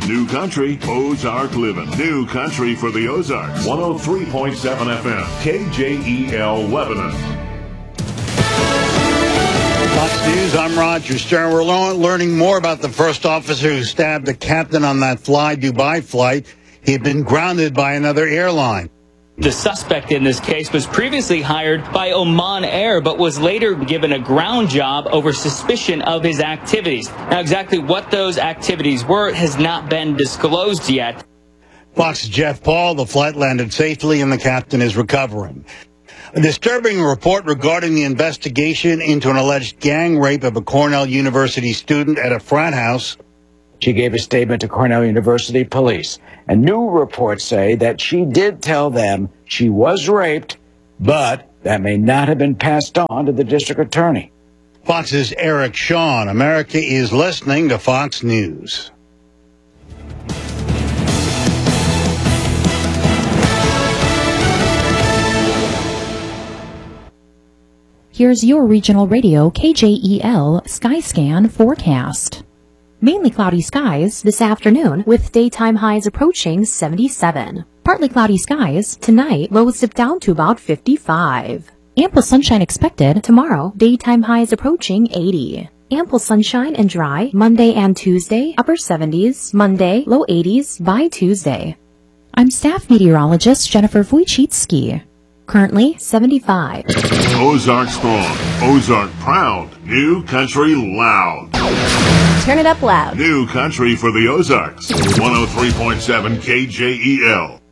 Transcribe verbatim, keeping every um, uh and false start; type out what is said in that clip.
New Country, Ozark Living. New Country for the Ozarks. one oh three point seven F M, K J E L Lebanon. Fox News, I'm Roger Stern. We're learning more about the first officer who stabbed a captain on that Fly Dubai flight. He had been grounded by another airline. The suspect in this case was previously hired by Oman Air, but was later given a ground job over suspicion of his activities. Now, exactly what those activities were has not been disclosed yet. Fox's Jeff Paul, the flight landed safely and the captain is recovering. A disturbing report regarding the investigation into an alleged gang rape of a Cornell University student at a frat house. She gave a statement to Cornell University police, and new reports say that she did tell them she was raped, but that may not have been passed on to the district attorney. Fox's Eric Shawn. America is listening to Fox News. Here's your regional radio K J E L Skyscan forecast. Mainly cloudy skies this afternoon with daytime highs approaching seventy-seven. Partly cloudy skies tonight, lows dip down to about fifty-five. Ample sunshine expected tomorrow, daytime highs approaching eighty. Ample sunshine and dry Monday and Tuesday, upper seventies, Monday, low eighties by Tuesday. I'm staff meteorologist Jennifer Wojcicki. Currently seventy-five. Ozark strong, Ozark proud, New Country loud. Turn it up loud. New Country for the Ozarks. one oh three point seven K J E L.